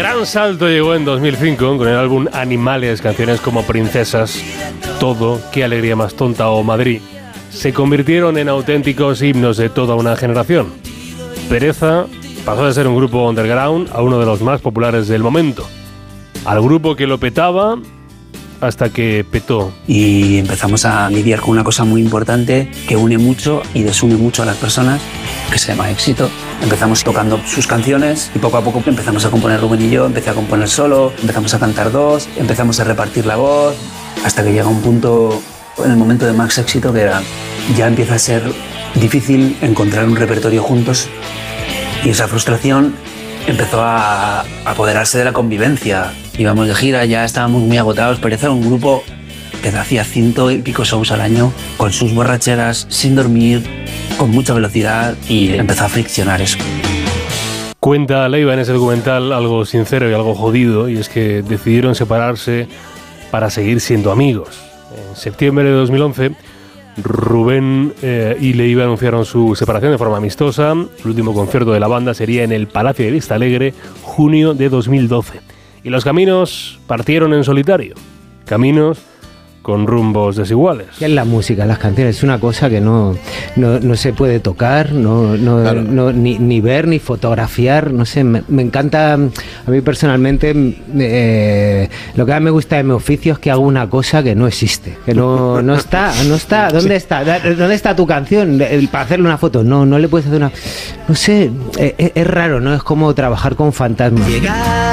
gran salto llegó en 2005 con el álbum Animales, canciones como Princesas, Todo, Qué alegría más tonta o Madrid. Se convirtieron en auténticos himnos de toda una generación. Pereza pasó de ser un grupo underground a uno de los más populares del momento. Al grupo que lo petaba hasta que petó. Y empezamos a lidiar con una cosa muy importante que une mucho y desune mucho a las personas, que se llama éxito. Empezamos tocando sus canciones y poco a poco empezamos a componer Rubén y yo, empecé a componer solo, empezamos a cantar dos, empezamos a repartir la voz, hasta que llega un punto, en el momento de más éxito, que ya empieza a ser difícil encontrar un repertorio juntos y esa frustración empezó a apoderarse de la convivencia. Íbamos de gira, ya estábamos muy agotados, Pereza era un grupo que hacía 100 y pico shows al año, con sus borracheras, sin dormir, con mucha velocidad, y empezó a friccionar eso. Cuenta Leiva en ese documental algo sincero y algo jodido, y es que decidieron separarse para seguir siendo amigos. En septiembre de 2011, Rubén y Leiva anunciaron su separación de forma amistosa. El último concierto de la banda sería en el Palacio de Vista Alegre, junio de 2012. Y los caminos partieron en solitario. Caminos con rumbos desiguales. ¿Qué es la música? Las canciones es una cosa que no se puede tocar, claro. Ni ver, ni fotografiar. No sé, me encanta. A mí personalmente, lo que a mí me gusta de mi oficio es que hago una cosa que no existe, que no está. ¿Dónde está? ¿Dónde está tu canción? Para hacerle una foto. No le puedes hacer una. No sé, es raro, ¿no? Es como trabajar con fantasmas.